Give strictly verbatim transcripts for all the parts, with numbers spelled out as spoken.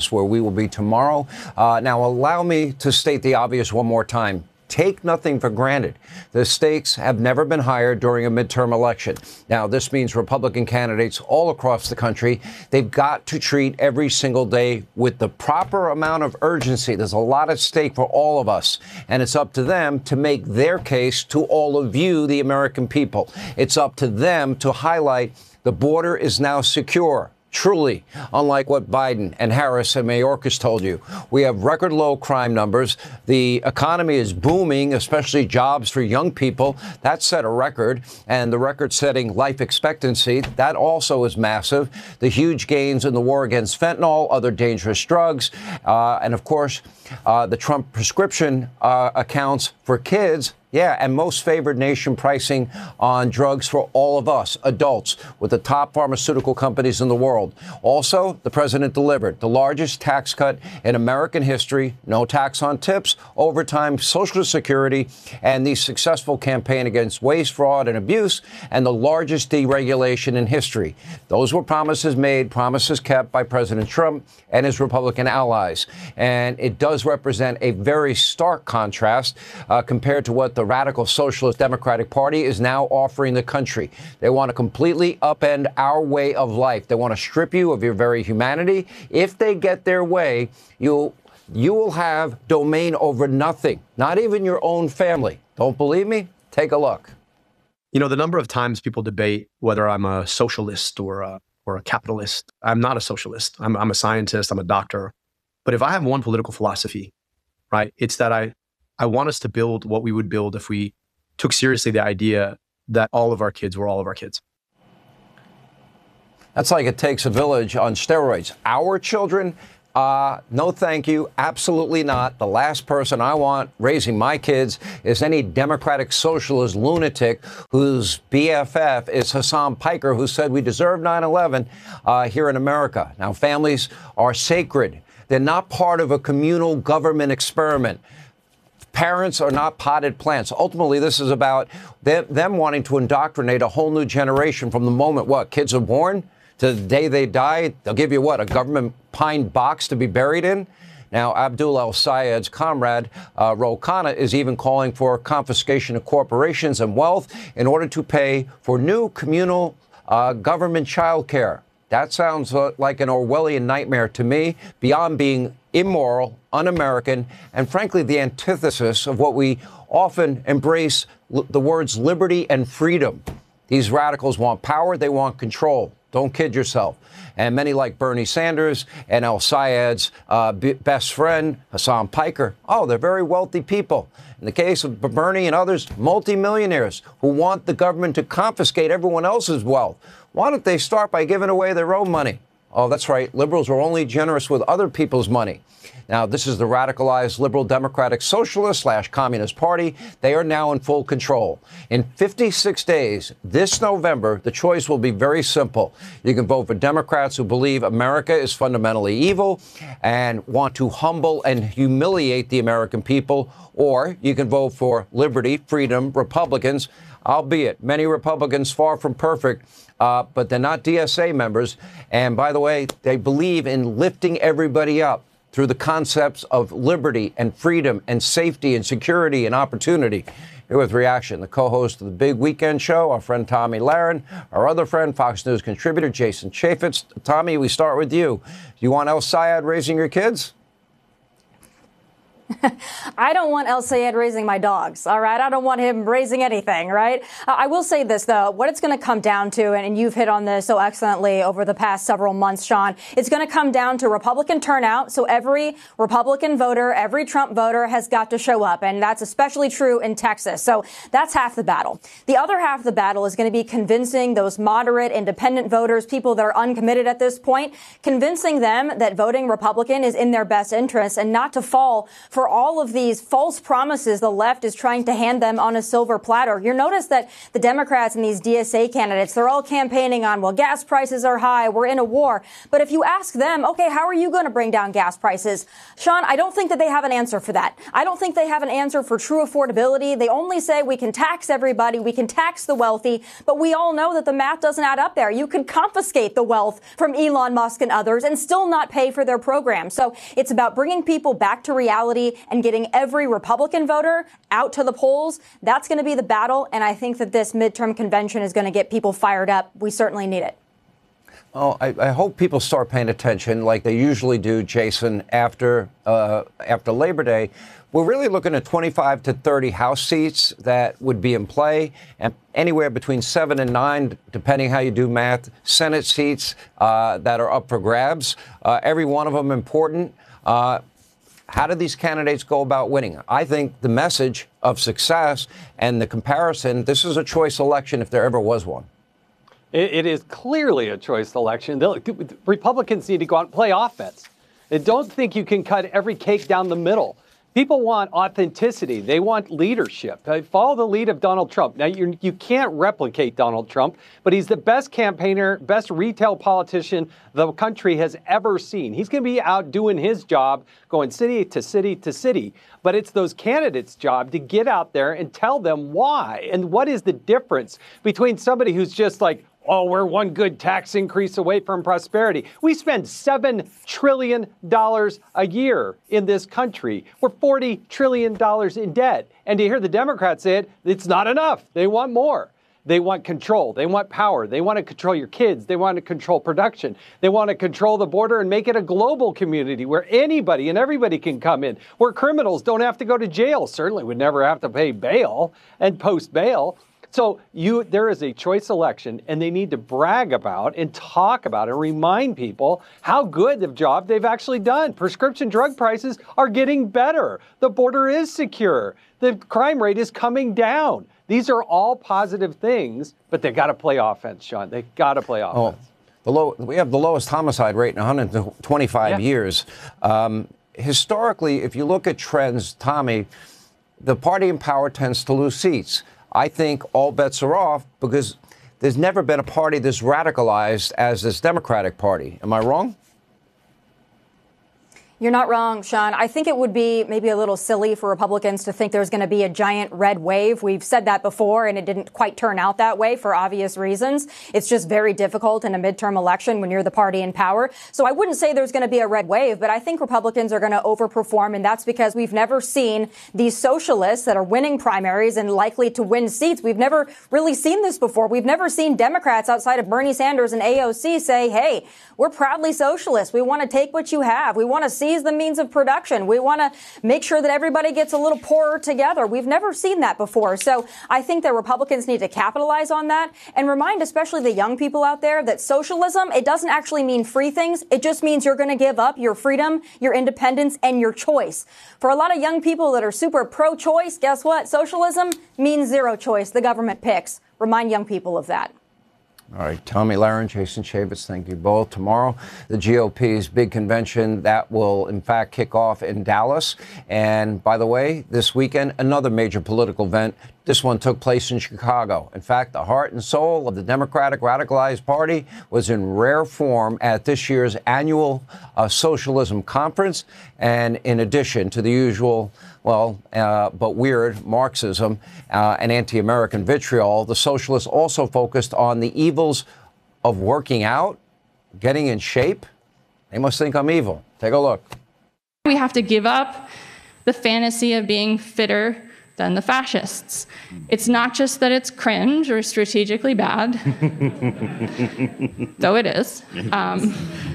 That's where we will be tomorrow. Uh, now, allow me to state the obvious one more time. Take nothing for granted. The stakes have never been higher during a midterm election. Now, this means Republican candidates all across the country, they've got to treat every single day with the proper amount of urgency. There's a lot at stake for all of us, and it's up to them to make their case to all of you, the American people. It's up to them to highlight the border is now secure. Truly, unlike what Biden and Harris and Mayorkas told you, we have record low crime numbers. The economy is booming, especially jobs for young people. That set a record, and the record-setting life expectancy, that also is massive. The huge gains in the war against fentanyl, other dangerous drugs, uh, and of course, uh, the Trump prescription uh, accounts for kids. Yeah, and most favored nation pricing on drugs for all of us, adults, with the top pharmaceutical companies in the world. Also, the president delivered the largest tax cut in American history, no tax on tips, overtime, Social Security, and the successful campaign against waste, fraud, and abuse, and the largest deregulation in history. Those were promises made, promises kept by President Trump and his Republican allies. And it does represent a very stark contrast uh, compared to what the The radical Socialist Democratic Party is now offering the country. They want to completely upend our way of life. They want to strip you of your very humanity. If they get their way, you'll, you will have domain over nothing, not even your own family. Don't believe me? Take a look. You know, the number of times people debate whether I'm a socialist or a, or a capitalist. I'm not a socialist. I'm, I'm a scientist. I'm a doctor. But if I have one political philosophy, right, it's that I I want us to build what we would build if we took seriously the idea that all of our kids were all of our kids. That's like it takes a village on steroids. Our children, uh, no thank you, absolutely not. The last person I want raising my kids is any Democratic socialist lunatic whose B F F is Hassan Piker, who said we deserve nine eleven uh, here in America. Now, families are sacred. They're not part of a communal government experiment. Parents are not potted plants. Ultimately, this is about them, them wanting to indoctrinate a whole new generation from the moment, what, kids are born to the day they die. They'll give you, what, a government pine box to be buried in? Now, Abdul El-Sayed's comrade, uh, Ro Khanna, is even calling for confiscation of corporations and wealth in order to pay for new communal uh, government child care. That sounds uh, like an Orwellian nightmare to me, beyond being immoral, un-American, and frankly, the antithesis of what we often embrace, the words liberty and freedom. These radicals want power. They want control. Don't kid yourself. And many like Bernie Sanders and El-Sayed's uh, b- best friend, Hassan Piker, oh, they're very wealthy people. In the case of Bernie and others, multimillionaires who want the government to confiscate everyone else's wealth. Why don't they start by giving away their own money? Oh, that's right. Liberals are only generous with other people's money. Now, this is the radicalized liberal democratic socialist slash communist party. They are now in full control. In fifty-six days, this November, the choice will be very simple. You can vote for Democrats who believe America is fundamentally evil and want to humble and humiliate the American people, or you can vote for liberty, freedom, Republicans, albeit many Republicans far from perfect, uh, but they're not D S A members. And by the way, they believe in lifting everybody up through the concepts of liberty and freedom and safety and security and opportunity. Here with reaction, the co-host of the Big Weekend Show, our friend Tomi Lahren, our other friend, Fox News contributor Jason Chaffetz. Tommy, we start with you. Do you want El-Sayed raising your kids? I don't want El-Sayed raising my dogs, all right? I don't want him raising anything, right? Uh, I will say this, though. What it's going to come down to, and, and you've hit on this so excellently over the past several months, Sean, it's going to come down to Republican turnout. So every Republican voter, every Trump voter has got to show up, and that's especially true in Texas. So that's half the battle. The other half of the battle is going to be convincing those moderate, independent voters, people that are uncommitted at this point, convincing them that voting Republican is in their best interest and not to fall for all of these false promises the left is trying to hand them on a silver platter. You'll notice that the Democrats and these D S A candidates, they're all campaigning on, well, gas prices are high, we're in a war. But if you ask them, okay, how are you going to bring down gas prices? Sean, I don't think that they have an answer for that. I don't think they have an answer for true affordability. They only say we can tax everybody, we can tax the wealthy, but we all know that the math doesn't add up there. You could confiscate the wealth from Elon Musk and others and still not pay for their program. So it's about bringing people back to reality and getting every Republican voter out to the polls. That's going to be the battle, and I think that this midterm convention is going to get people fired up. We certainly need it. Oh, I, I hope people start paying attention like they usually do, Jason, after uh, after Labor Day. We're really looking at twenty-five to thirty House seats that would be in play, and anywhere between seven and nine, depending how you do math, Senate seats uh, that are up for grabs. Uh, every one of them important. Uh, how do these candidates go about winning? I think the message of success and the comparison, this is a choice election if there ever was one. It, it is clearly a choice election. They'll, Republicans need to go out and play offense. They don't think you can cut every cake down the middle. People want authenticity. They want leadership. They follow the lead of Donald Trump. Now, you're, you can't replicate Donald Trump, but he's the best campaigner, best retail politician the country has ever seen. He's going to be out doing his job, going city to city to city. But it's those candidates' job to get out there and tell them why. And what is the difference between somebody who's just like, oh, we're one good tax increase away from prosperity. We spend seven trillion dollars a year in this country. We're forty trillion dollars in debt. And to hear the Democrats say it, it's not enough. They want more. They want control. They want power. They want to control your kids. They want to control production. They want to control the border and make it a global community where anybody and everybody can come in, where criminals don't have to go to jail, certainly would never have to pay bail and post bail. So you, there is a choice election, and they need to brag about and talk about and remind people how good of a job they've actually done. Prescription drug prices are getting better. The border is secure. The crime rate is coming down. These are all positive things, but they got to play offense, Sean. They got to play offense. Oh, the low, we have the lowest homicide rate in one hundred twenty-five yeah. years. Um, historically, if you look at trends, Tommy, the party in power tends to lose seats. I think all bets are off because there's never been a party this radicalized as this Democratic Party. Am I wrong? You're not wrong, Sean. I think it would be maybe a little silly for Republicans to think there's going to be a giant red wave. We've said that before, and it didn't quite turn out that way for obvious reasons. It's just very difficult in a midterm election when you're the party in power. So I wouldn't say there's going to be a red wave, but I think Republicans are going to overperform, and that's because we've never seen these socialists that are winning primaries and likely to win seats. We've never really seen this before. We've never seen Democrats outside of Bernie Sanders and A O C say, hey, we're proudly socialist. We want to take what you have. We want to see the means of production. We want to make sure that everybody gets a little poorer together. We've never seen that before. So I think that Republicans need to capitalize on that and remind especially the young people out there that socialism, it doesn't actually mean free things. It just means you're going to give up your freedom, your independence, and your choice. For a lot of young people that are super pro-choice, guess what? Socialism means zero choice. The government picks. Remind young people of that. All right, Tomi Lahren, Jason Chaffetz, thank you both. Tomorrow, the G O P's big convention that will, in fact, kick off in Dallas. And by the way, this weekend, another major political event. This one took place in Chicago. In fact, the heart and soul of the Democratic Radicalized Party was in rare form at this year's annual uh, Socialism Conference. And in addition to the usual, well, uh, but weird Marxism uh, and anti-American vitriol, the socialists also focused on the evils of working out, getting in shape. They must think I'm evil. Take a look. We have to give up the fantasy of being fitter than the fascists. It's not just that it's cringe or strategically bad, though it is. Um,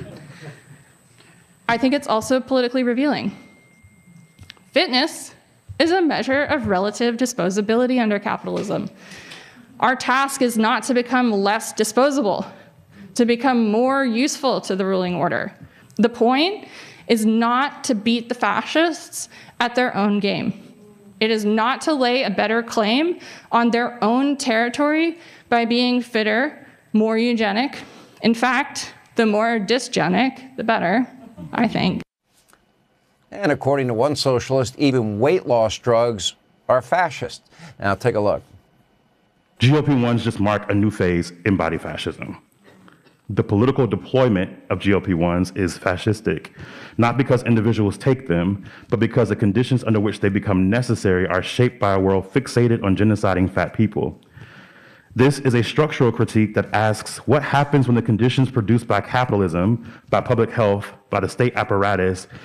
I think it's also politically revealing. Fitness is a measure of relative disposability under capitalism. Our task is not to become less disposable, to become more useful to the ruling order. The point is not to beat the fascists at their own game. It is not to lay a better claim on their own territory by being fitter, more eugenic. In fact, the more dysgenic, the better, I think. And according to one socialist, even weight loss drugs are fascist. Now, take a look. G L P ones just mark a new phase in body fascism. The political deployment of G L P ones is fascistic, not because individuals take them, but because the conditions under which they become necessary are shaped by a world fixated on genociding fat people. This is a structural critique that asks what happens when the conditions produced by capitalism, by public health, by the state apparatus